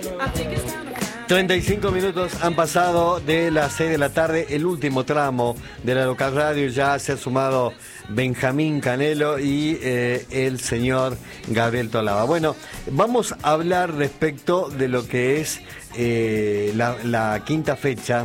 35 minutos han pasado de las 6 de la tarde, el último tramo de la local radio. Ya se ha sumado Benjamín Canelo y el señor Gabriel Tolaba. Bueno, vamos a hablar respecto de lo que es la quinta fecha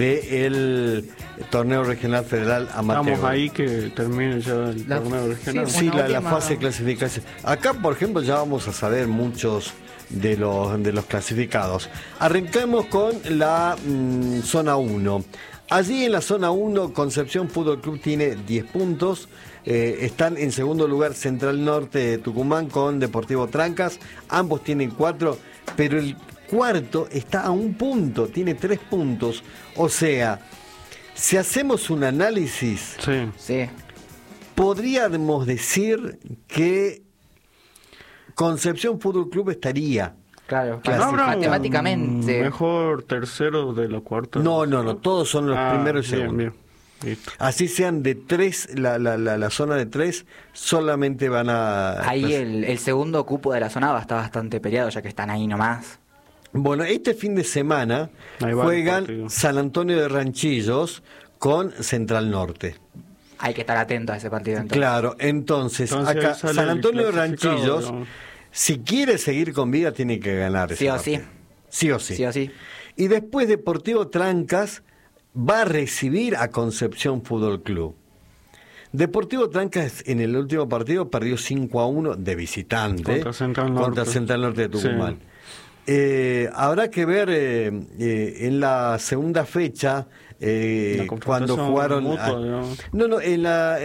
del torneo regional federal amateur. Estamos ahí que termine ya el torneo regional. Sí, la fase de clasificación. Acá, por ejemplo, ya vamos a saber muchos de los clasificados. Arrancamos con la zona 1. Allí en la zona 1, Concepción Fútbol Club tiene 10 puntos. Están en segundo lugar Central Norte de Tucumán con Deportivo Trancas. Ambos tienen 4, pero el cuarto está a un punto, tiene 3 puntos. O sea, si hacemos un análisis, Sí. podríamos decir que Concepción Fútbol Club estaría. Claro, Claro, ¿No habrá matemáticamente. un mejor tercero de la cuarta? No, todos son los primeros y bien, segundos. bien. Listo. Así sean de 3, la zona de 3, solamente van a... Ahí el segundo cupo de la zona está bastante peleado, ya que están ahí nomás. Bueno, este fin de semana Ahí va el juegan partido. San Antonio de Ranchillos con Central Norte. Hay que estar atento a ese partido entonces. Claro, entonces Entonces acá ahí sale San el Antonio de clasificado, Ranchillos, digamos. si quiere seguir con vida, tiene que ganar ese Sí o partido. sí. Sí o sí. Sí o sí. Y después Deportivo Trancas va a recibir a Concepción Fútbol Club. Deportivo Trancas en el último partido perdió 5-1 de visitante Contra Central Norte. contra Central Norte de Tucumán. Sí. Habrá que ver en la segunda fecha La cuando confrontación jugaron mutua, digamos. no en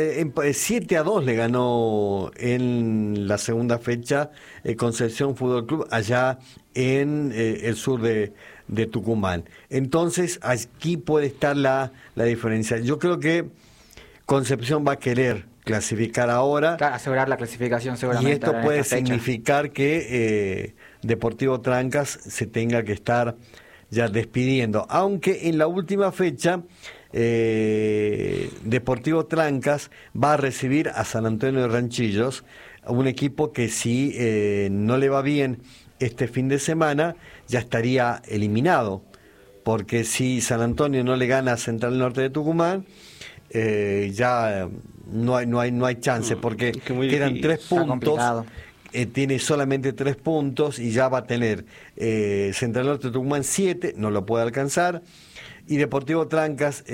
7-2 le ganó en la segunda fecha Concepción Fútbol Club allá en el sur de Tucumán. Entonces aquí puede estar la diferencia. Yo creo que Concepción va a querer clasificar ahora. Claro, asegurar la clasificación seguramente. Y esto ahora en puede esta fecha. significar que Deportivo Trancas se tenga que estar ya despidiendo. Aunque en la última fecha Deportivo Trancas va a recibir a San Antonio de Ranchillos, un equipo que si no le va bien este fin de semana ya estaría eliminado. Porque si San Antonio no le gana a Central Norte de Tucumán, ya no hay chance, porque que muy quedan difícil. 3 Está puntos, complicado. tiene solamente 3 puntos y ya va a tener Central Norte de Tucumán 7, no lo puede alcanzar, y Deportivo Trancas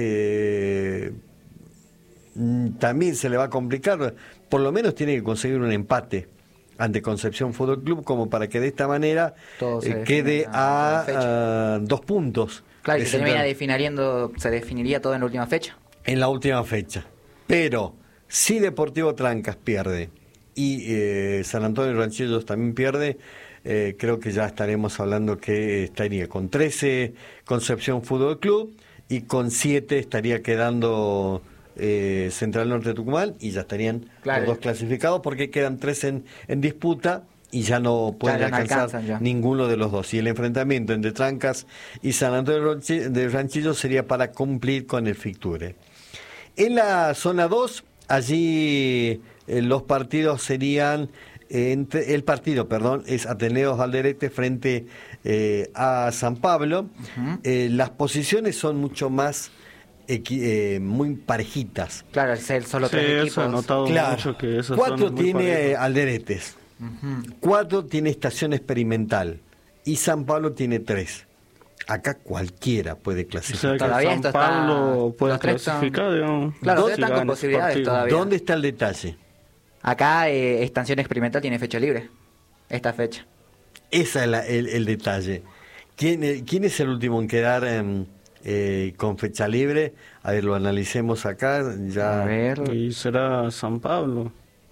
también se le va a complicar, por lo menos tiene que conseguir un empate ante Concepción Fútbol Club, como para que de esta manera Todo se quede define en la a 2 puntos. Claro, y de se termina Central. se definiría todo en la última fecha. En la última fecha. Pero si Deportivo Trancas pierde y San Antonio de Ranchillos también pierde, creo que ya estaremos hablando que estaría con 13 Concepción Fútbol Club y con 7 estaría quedando Central Norte de Tucumán y ya estarían Claro. los 2 clasificados porque quedan 3 en disputa y ya no pueden Ya no alcanzar alcanzan ya. ninguno de los dos. Y el enfrentamiento entre Trancas y San Antonio de Ranchillos sería para cumplir con el fixture. En la zona 2, allí los partidos serían, el partido es Ateneos Alderete frente a San Pablo. Las posiciones son mucho más, muy parejitas. Claro, el ser solo Sí, 3 eso he equipos. notado mucho que esas 4 son muy tiene parejas. Alderetes, 4 tiene Estación Experimental y San Pablo tiene 3. Acá cualquiera puede O sea clasificar. que Todavía San esto está- Pablo puede los tres son- clasificar, digamos. Claro, Dos ustedes están gana con ese posibilidades partido. todavía. ¿Dónde está el detalle? Acá Estación Experimental tiene fecha libre. Esta fecha. Ese es el detalle. ¿Quién es el último en quedar con fecha libre? A ver, lo analicemos acá. Ya. A ver. Y será San Pablo.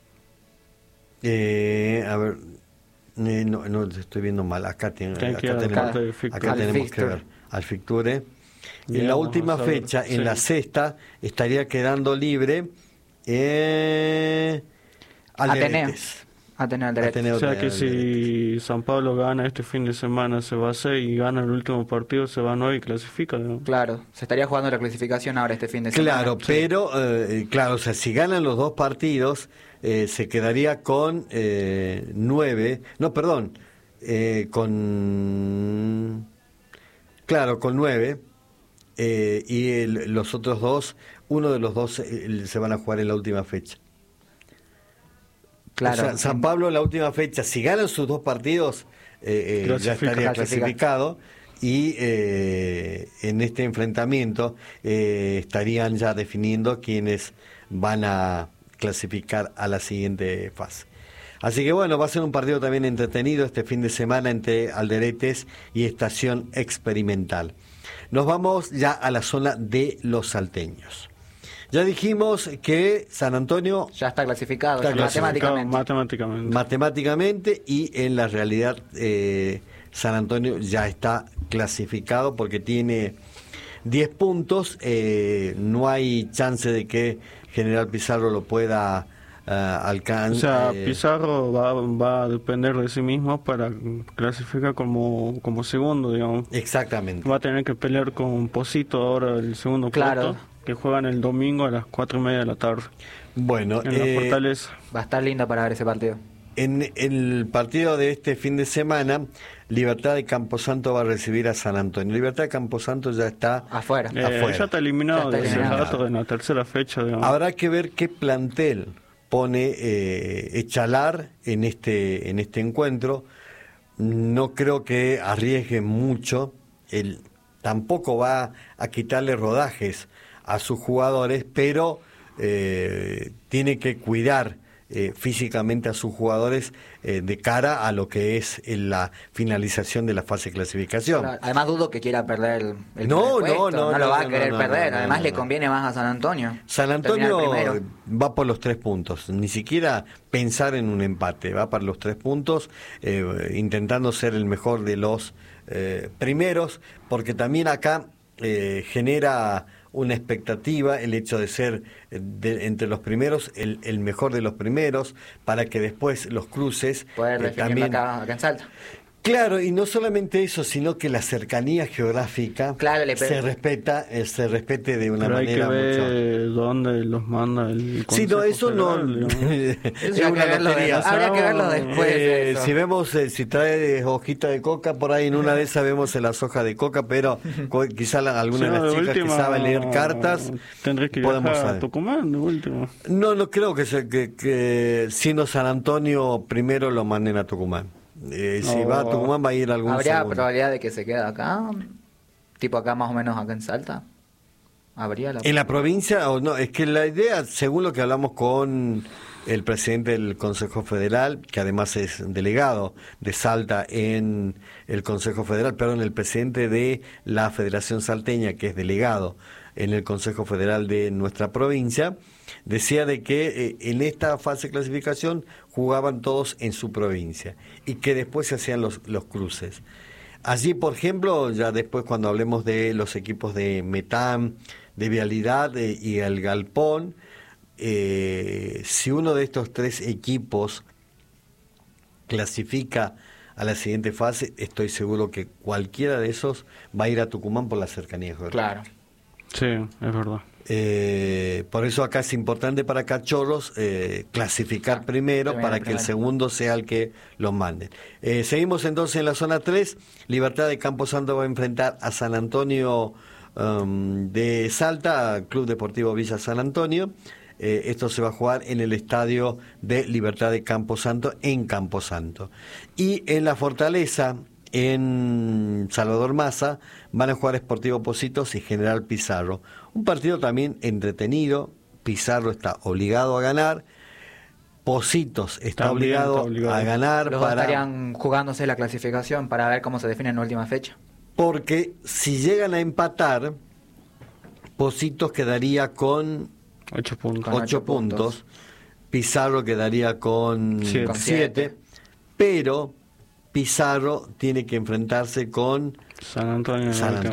A ver. No, estoy viendo mal. Acá, Que hay acá que ir tenemos, al de fixture. acá Al tenemos que fixture. ver. Al fixture. En Bien, la vamos última a ver, fecha, en sí. la sexta, estaría quedando libre Alderetes. Ateneo Alderete. Ateneo O sea que Alderete. si San Pablo gana este fin de semana se va a 6 y gana el último partido se va a 9 y clasifica, ¿no? Claro, se estaría jugando la clasificación ahora este fin de semana. Claro, pero, claro, o sea, si ganan los 2 partidos, se quedaría con 9, no, perdón, con 9, y los otros dos, uno de los dos se van a jugar en la última fecha. Claro. O sea, San Pablo en la última fecha, si ganan sus 2 partidos, ya estaría clasificado, y en este enfrentamiento estarían ya definiendo quiénes van a clasificar a la siguiente fase. Así que bueno, va a ser un partido también entretenido este fin de semana entre Alderetes y Estación Experimental. Nos vamos ya a la zona de los salteños. Ya dijimos que San Antonio ya está clasificado, está clasificado matemáticamente, y en la realidad San Antonio ya está clasificado porque tiene 10 puntos. No hay chance de que General Pizarro lo pueda alcanzar. O sea, Pizarro va a depender de sí mismo para clasificar como segundo, digamos. Exactamente. Va a tener que pelear con Posito ahora el segundo puesto, que juegan el domingo a las 4:30 de la tarde. Bueno, en la Fortaleza. Va a estar linda para ver ese partido. En el partido de este fin de semana, Libertad de Camposanto va a recibir a San Antonio. Libertad de Camposanto ya está afuera. Ya está eliminado de ese rato en la tercera fecha, digamos. Habrá que ver qué plantel pone Echalar en este encuentro. No creo que arriesgue mucho. Él tampoco va a quitarle rodajes a sus jugadores, pero tiene que cuidar físicamente a sus jugadores de cara a lo que es la finalización de la fase de clasificación. Claro, además dudo que quiera perder el no lo va a querer perder. Además le conviene más a San Antonio. San Antonio va por los 3 puntos, ni siquiera pensar en un empate, va para los 3 puntos, intentando ser el mejor de los primeros, porque también acá genera una expectativa el hecho de ser entre los primeros el mejor de los primeros, para que después los cruces poder también acá en Salta. Claro, y no solamente eso, sino que la cercanía geográfica se respete de una manera mucho. Hay que ver dónde los manda el Consejo Sí, no, eso Federal, no es una lotería. Habría que verlo después. Si vemos, si trae hojita de coca, por ahí en una de esas vemos las hojas de coca, pero quizá alguna de las chicas que saben leer cartas, tendré que podemos viajar saber. A Tucumán de último. No creo que siendo San Antonio primero lo manden a Tucumán. Si va a Tucumán va a ir algún ¿Habría segundo. probabilidad de que se quede acá? Tipo acá más o menos acá en Salta. ¿En la provincia o no? Es que la idea, según lo que hablamos con el presidente del Consejo Federal, que además es delegado de Salta en el Consejo Federal, perdón, el presidente de la Federación Salteña, que es delegado en el Consejo Federal de nuestra provincia, decía de que en esta fase de clasificación jugaban todos en su provincia y que después se hacían los cruces. Allí, por ejemplo, ya después cuando hablemos de los equipos de Metán, de Vialidad y el Galpón, si uno de estos 3 equipos clasifica a la siguiente fase, estoy seguro que cualquiera de esos va a ir a Tucumán por la cercanía geográfica. Claro. Sí, es verdad. Por eso acá es importante para Cachorros clasificar primero para que el segundo sea el que los mande. Seguimos entonces en la zona 3. Libertad de Camposanto va a enfrentar a San Antonio de Salta, Club Deportivo Villa San Antonio. Esto se va a jugar en el estadio de Libertad de Camposanto en Camposanto. Y en la Fortaleza, en Salvador Massa, van a jugar Sportivo Positos y General Pizarro. Un partido también entretenido. Pizarro está obligado a ganar. Positos está obligado a ganar. Los dos estarían jugándose la clasificación para ver cómo se define en la última fecha. Porque si llegan a empatar, Positos quedaría con 8 puntos. 8 puntos. Pizarro quedaría con 7. Pero Pizarro tiene que enfrentarse con San Antonio.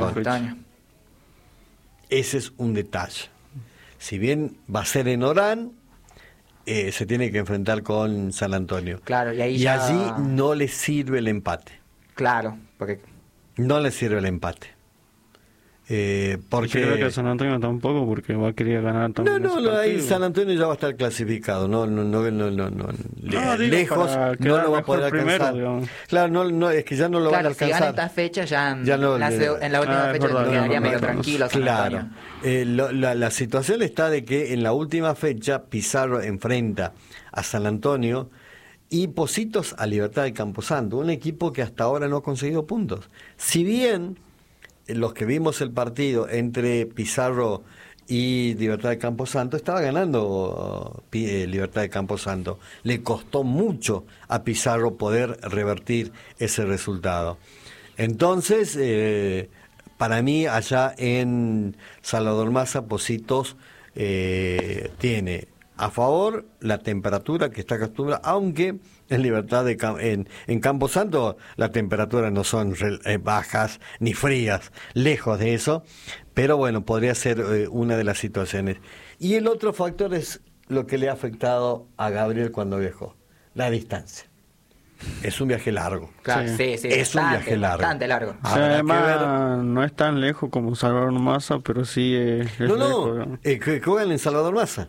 Ese es un detalle. Si bien va a ser en Orán, se tiene que enfrentar con San Antonio. Claro, y allí no le sirve el empate. Claro, porque no le sirve el empate. Porque Yo creo que San Antonio tampoco, porque va a querer ganar también. ahí San Antonio ya va a estar clasificado, Digo, lejos para no quedar lo va a mejor poder alcanzar. primero, digamos. Claro, no, es que ya no lo van a Claro, si gana alcanzar. esta fecha, ya en la es última fecha verdad, quedaría no, medio no, tranquilo San Claro, Antonio. la situación está de que en la última fecha Pizarro enfrenta a San Antonio y Pocitos a Libertad de Camposanto, un equipo que hasta ahora no ha conseguido puntos. Si bien los que vimos el partido entre Pizarro y Libertad de Camposanto, estaba ganando Libertad de Camposanto. Le costó mucho a Pizarro poder revertir ese resultado. Entonces, para mí, allá en Salvador Maza, Pocitos tiene a favor la temperatura que está acostumbrada, aunque en Libertad en Camposanto las temperaturas no son bajas ni frías, lejos de eso, pero bueno, podría ser una de las situaciones. Y el otro factor es lo que le ha afectado a Gabriel cuando viajó, la distancia. Es un viaje largo. Claro, sí, Es un viaje largo. Bastante largo. O sea, además, no es tan lejos como Salvador Maza, pero sí es lejos. Que juegan en Salvador Maza.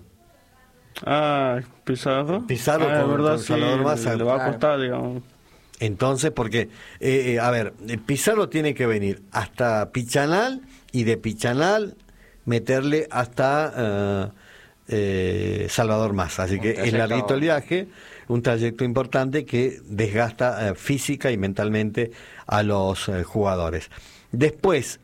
Pizarro. Pizarro con verdad, sí, Salvador Maza. le va a costar, digamos. Entonces, porque, Pizarro tiene que venir hasta Pichanal y de Pichanal meterle hasta Salvador Maza. Así que es larguito el viaje, un trayecto importante que desgasta física y mentalmente a los jugadores. Después,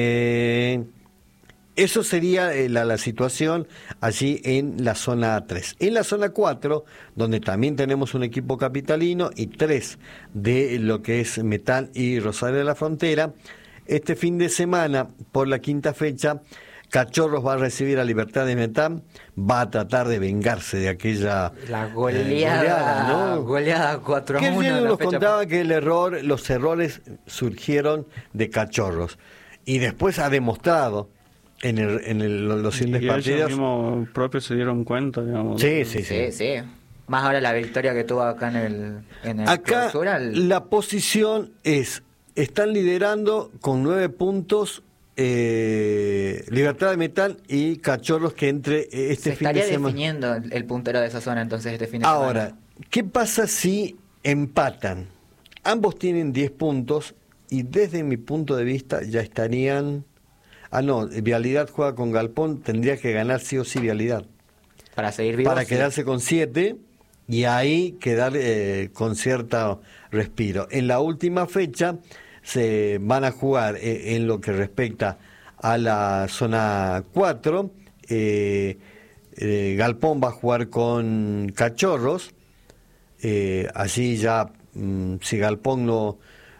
eso sería la situación allí en la zona 3. En la zona 4, donde también tenemos un equipo capitalino y 3 de lo que es Metán y Rosario de la Frontera, este fin de semana, por la quinta fecha, Cachorros va a recibir a Libertad de Metán, va a tratar de vengarse de aquella goleada 4-1. Que Diego nos contaba que los errores surgieron de Cachorros y después ha demostrado los siguientes partidos. Ellos mismos propios se dieron cuenta, digamos. Sí. Más ahora la victoria que tuvo acá en el acá clausura, la posición están liderando con 9 puntos Libertad de Metal y Cachorros, que entre este fin de semana se estaría definiendo el puntero de esa zona entonces este fin de semana. Ahora, ¿qué pasa si empatan? Ambos tienen 10 puntos y desde mi punto de vista ya estarían... Vialidad juega con Galpón, tendría que ganar sí o sí Vialidad. Para seguir vivo. Para quedarse con 7 y ahí quedar con cierto respiro. En la última fecha se van a jugar en lo que respecta a la zona 4. Galpón va a jugar con Cachorros. Allí ya, si Galpón no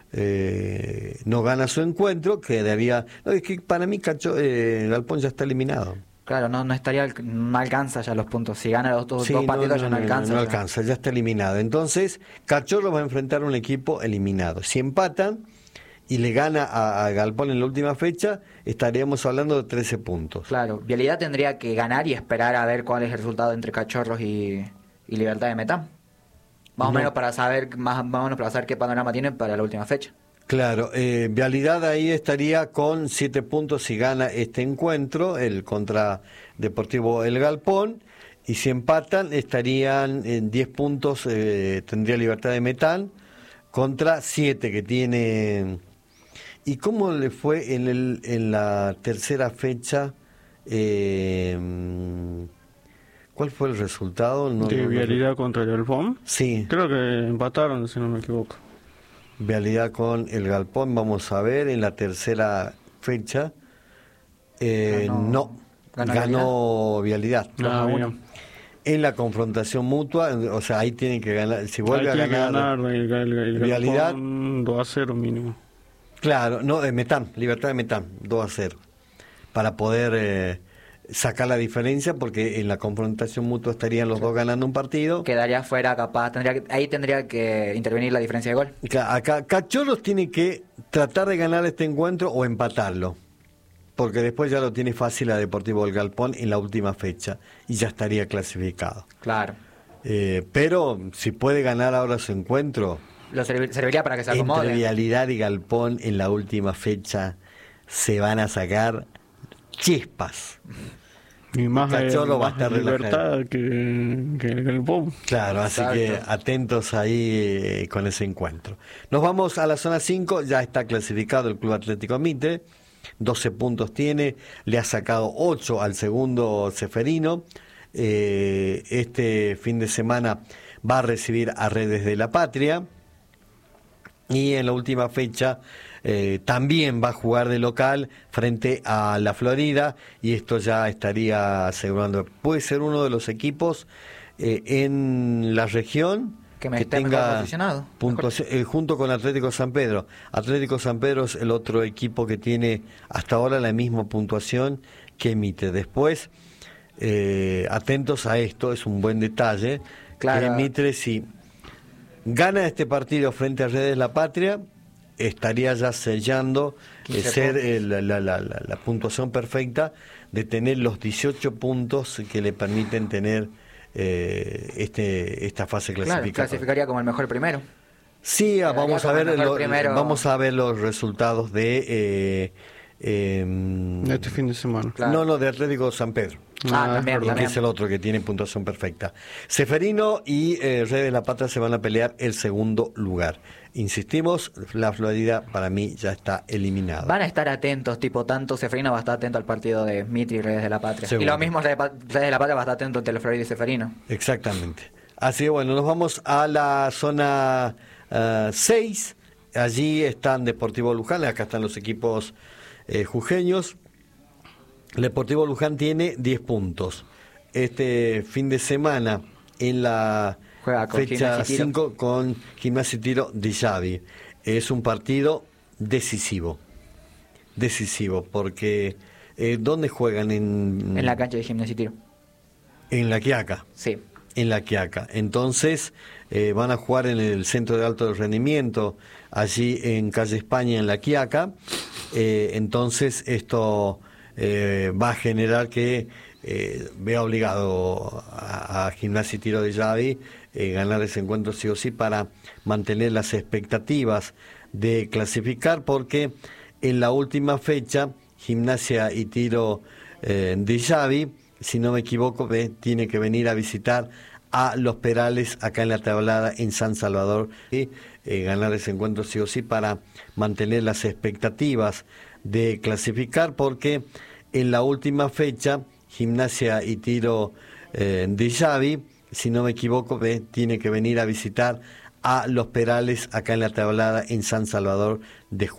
gana su encuentro, quedaría... es que para mí Galpón ya está eliminado. Claro, no alcanza ya los puntos. Si gana los dos partidos ya no alcanza. No alcanza, ya está eliminado. Entonces, Cachorro va a enfrentar a un equipo eliminado. Si empatan y le gana a Galpón en la última fecha, estaríamos hablando de 13 puntos. Claro, Vialidad tendría que ganar y esperar a ver cuál es el resultado entre Cachorros y Libertad de Metán. Más o menos para saber qué panorama tienen para la última fecha. Claro, Vialidad ahí estaría con 7 puntos si gana este encuentro, el contra Deportivo El Galpón, y si empatan estarían en 10 puntos, tendría Libertad de Metán, contra 7 que tiene. ¿Y cómo le fue en la tercera fecha? ¿Cuál fue el resultado? ¿De Vialidad contra el Galpón? Sí. Creo que empataron, si no me equivoco. Vialidad con el Galpón, vamos a ver, en la tercera fecha. Ganó Vialidad. 2-1. En la confrontación mutua, o sea, ahí tienen que ganar. Si vuelve a ganar el Vialidad, 2-0 mínimo. Claro, no, Metán, Libertad de Metán, 2-0. Para poder sacar la diferencia, porque en la confrontación mutua estarían los dos ganando un partido. Quedaría fuera capaz, ahí tendría que intervenir la diferencia de gol. Acá Cachorros tiene que tratar de ganar este encuentro o empatarlo, porque después ya lo tiene fácil a Deportivo El Galpón en la última fecha y ya estaría clasificado. Claro. Pero si puede ganar ahora su encuentro, serviría para que se acomode. Entre Vialidad y Galpón en la última fecha se van a sacar chispas. Y más, Cachorro va a más estar libertad que el Bob. Claro, así Exacto. que atentos ahí con ese encuentro. Nos vamos a la zona 5, ya está clasificado el Club Atlético Mitre, 12 puntos tiene, le ha sacado 8 al segundo Ceferino. Este fin de semana va a recibir a Redes de la Patria y en la última fecha también va a jugar de local frente a la Florida, y esto ya estaría asegurando, puede ser uno de los equipos en la región Que esté mejor posicionado. puntuación, junto con Atlético San Pedro. Atlético San Pedro es el otro equipo que tiene hasta ahora la misma puntuación que Mitre. Después, atentos a esto, es un buen detalle, Claro. que Mitre, si gana este partido frente a Redes La Patria, estaría ya sellando 15 ser puntos. la puntuación perfecta de tener los 18 puntos que le permiten tener esta fase Claro, clasificatoria. clasificaría como el mejor primero. Sí, Quedaría vamos a como el ver mejor primero. vamos a ver los resultados de Este fin de semana. Claro. no, de Atlético San Pedro. También, Que también. es el otro que tiene puntuación perfecta. Ceferino y Redes de la Patria se van a pelear el segundo lugar. Insistimos, la Florida para mí ya está eliminada. Van a estar atentos, tipo, tanto Ceferino va a estar atento al partido de Mitre y Redes de la Patria. Seguro. Y lo mismo Redes de la Patria va a estar atento ante la Florida y Ceferino. Exactamente. Así que bueno, nos vamos a la zona 6. Allí están Deportivo Luján, acá están los equipos jujeños. El Deportivo Luján tiene 10 puntos. Este fin de semana en la Juega con fecha Gimnasia y Tiro. 5 con Gimnasia y Tiro de Xavi. Es un partido decisivo. Decisivo, porque ¿dónde juegan? En la cancha de Gimnasia y Tiro. En La Quiaca. Sí. En La Quiaca. Entonces van a jugar en el Centro de Alto Rendimiento, allí en Calle España, en La Quiaca. Entonces esto va a generar que vea obligado a Gimnasia y Tiro de Xavi ganar ese encuentro sí o sí para mantener las expectativas de clasificar, porque en la última fecha Gimnasia y Tiro de Xavi, si no me equivoco, tiene que venir a visitar a Los Perales acá en la Tablada en San Salvador y ganar ese encuentro sí o sí para mantener las expectativas de clasificar, porque en la última fecha Gimnasia y Tiro de Xavi, si no me equivoco, tiene que venir a visitar a Los Perales acá en la Tablada en San Salvador de Jujuy.